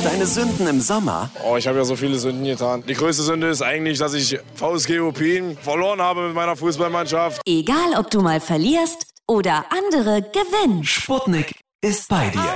Deine Sünden im Sommer? Oh, ich habe ja so viele Sünden getan. Die größte Sünde ist eigentlich, dass ich VSG Opin verloren habe mit meiner Fußballmannschaft. Egal, ob du mal verlierst oder andere gewinnen. Sputnik ist bei dir.